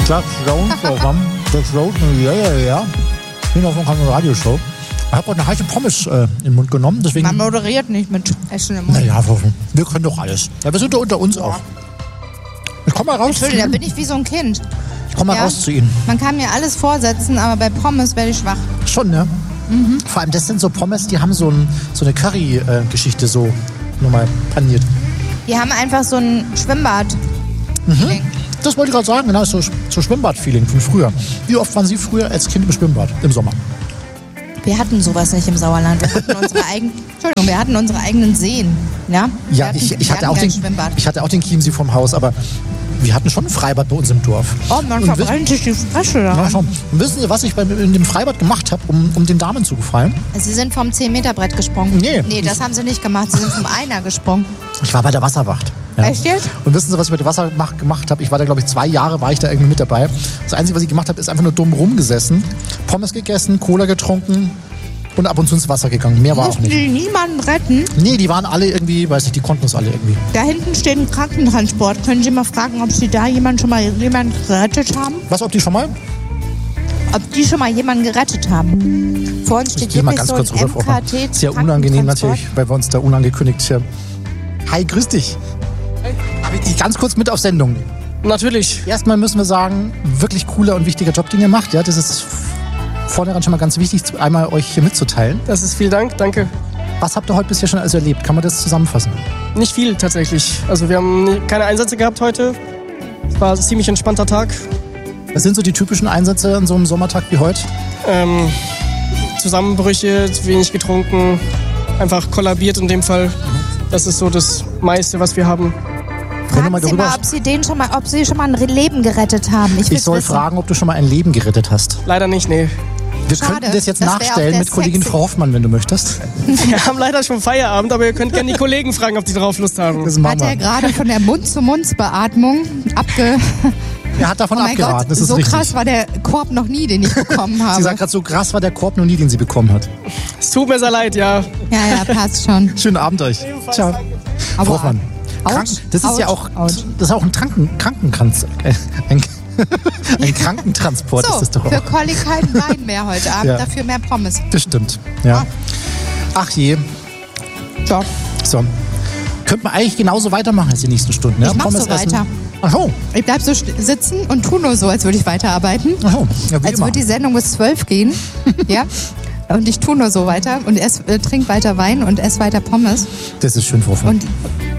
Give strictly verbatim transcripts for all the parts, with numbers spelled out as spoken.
Das Programm, das Roten, ja, ja, ja. Ich bin auf einer Radioshow. Ich habe heute eine heiße Pommes äh, in den Mund genommen. Deswegen, Man moderiert nicht mit Essen im Mund. naja, wir können doch alles. Ja, wir sind doch unter uns auch. Ich komm mal raus. Entschuldigung, da bin ich wie so ein Kind. Ich komm mal Ja. raus zu Ihnen. Man kann mir alles vorsetzen, aber bei Pommes werde ich schwach. Schon, ne? Mhm. Vor allem, das sind so Pommes, die haben so, ein, so eine Curry-Geschichte so nochmal paniert. Die haben einfach so ein Schwimmbad. Mhm. Das wollte ich gerade sagen, genau, so, so Schwimmbad-Feeling von früher. Wie oft waren Sie früher als Kind im Schwimmbad im Sommer? Wir hatten sowas nicht im Sauerland. Wir hatten unsere, eigen, Entschuldigung, wir hatten unsere eigenen Seen. Ja, wir Ja, hatten, ich, wir ich, hatte hatten auch kein den, Schwimmbad. ich hatte auch den Chiemsee vom Haus, aber wir hatten schon ein Freibad bei uns im Dorf. Oh, man Und verbrennt sich die Fresse Ja, daran. schon. Und wissen Sie, was ich beim, in dem Freibad gemacht habe, um, um den Damen zu gefallen? Sie sind vom zehn-Meter-Brett gesprungen. Nee. Nee, das haben sie nicht gemacht. Sie sind vom Einer gesprungen. Ich war bei der Wasserwacht. Ja. Echt jetzt? Und wissen Sie, was ich mit der Wasserwacht gemacht habe? Ich war da, glaube ich, zwei Jahre war ich da irgendwie mit dabei. Das Einzige, was ich gemacht habe, ist einfach nur dumm rumgesessen, Pommes gegessen, Cola getrunken und ab und zu ins Wasser gegangen. Mehr war auch Mussten nicht. die niemanden retten? Nee, die waren alle irgendwie, weiß nicht, die konnten es alle irgendwie. Da hinten steht ein Krankentransport. Können Sie mal fragen, ob Sie da jemanden schon mal jemanden gerettet haben? Was, ob die schon mal? Ob die schon mal jemanden gerettet haben? Vor uns Ich steht gehe mal wirklich ganz so kurz ein rüber. Frau M Hoffmann. K T. Sehr unangenehm Krankentransport. natürlich, weil wir uns da unangekündigt hier. Hi, grüß dich. Habe ich dich ganz kurz mit auf Sendung. Natürlich. Erstmal müssen wir sagen, wirklich cooler und wichtiger Job, den ihr macht. Ja, das ist vornherein schon mal ganz wichtig, einmal euch hier mitzuteilen. Das ist vielen Dank, danke. Was habt ihr heute bisher schon alles erlebt? Kann man das zusammenfassen? Nicht viel tatsächlich. Also wir haben keine Einsätze gehabt heute. Es war ein ziemlich entspannter Tag. Was sind so die typischen Einsätze an so einem Sommertag wie heute? Ähm, Zusammenbrüche, wenig getrunken, einfach kollabiert in dem Fall. Das ist so das meiste, was wir haben. Können wir mal Fragen Sie darüber- mal, ob Sie, den schon mal, ob Sie schon mal ein Leben gerettet haben. Ich, Ich soll wissen. fragen, ob du schon mal ein Leben gerettet hast. Leider nicht, nee. Wir Schade, könnten das jetzt das wär auch nachstellen der mit Kollegin sexy- Frau Hoffmann, wenn du möchtest. Wir haben leider schon Feierabend, aber ihr könnt gerne die Kollegen fragen, ob die drauf Lust haben. Das machen Hat er wir. gerade von der Mund-zu-Mund-Beatmung abge... Er hat davon Oh mein abgeraten, Gott, das ist so richtig. krass war der Korb noch nie, den ich bekommen habe. Sie sagt gerade, so krass war der Korb noch nie, den sie bekommen hat. Es tut mir sehr leid, ja. Ja, ja, passt schon. Schönen Abend euch. Ciao. Frau Aber Hoffmann. Krank, Autsch, das ist ja Autsch, auch, Autsch. das ist auch ein, Kranken, Krankenkranz, äh, ein, ein Krankentransport So, ist das doch für auch. Colli kein Wein mehr heute Abend, Ja. dafür mehr Pommes. Das stimmt, ja. Ach je. So. So. Könnte man eigentlich genauso weitermachen als die nächsten Stunden. Ja? Ich mach Pommes so essen. weiter. Ach so. Ich bleib so st- sitzen und tu nur so, als würde ich weiterarbeiten. Ach so. Ja, wie Als immer. würde die Sendung bis zwölf gehen. Ja. Und ich tu nur so weiter und ess, äh, trink weiter Wein und ess weiter Pommes. Das ist schön, Frau Hoffmann. Und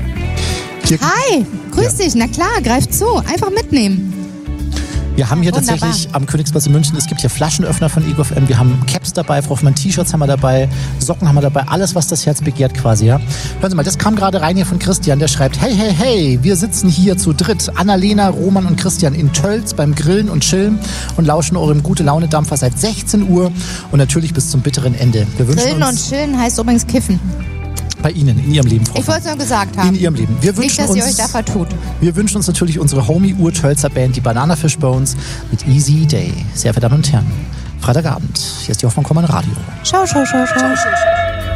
Hier, hi, grüß dich, na klar, greif zu, einfach mitnehmen. wir haben hier Wunderbar. tatsächlich am Königsplatz in München, es gibt hier Flaschenöffner von Ego F M, wir haben Caps dabei, Frau Hoffmann, T-Shirts haben wir dabei, Socken haben wir dabei, alles, was das Herz begehrt quasi. Ja? Hören Sie mal, das kam gerade rein hier von Christian, der schreibt, hey, hey, hey, wir sitzen hier zu dritt, Annalena, Roman und Christian in Tölz beim Grillen und Chillen und lauschen eurem Gute-Laune-Dampfer seit sechzehn Uhr und natürlich bis zum bitteren Ende. Wir wünschen Grillen und uns chillen heißt übrigens kiffen. bei Ihnen, in Ihrem Leben, Frau Ich Hoffmann. wollte es nur gesagt In haben. Ihrem Leben. Wir Nicht, wünschen dass ihr uns, euch da vertut. wir wünschen uns natürlich unsere Homie-Ur-Tölzer Band, die Banana Fish Bones, mit Easy Day. Sehr verehrte Damen und Herren, Freitagabend. Hier ist die Hoffmann-Kommann Radio. Schau, schau, schau, schau.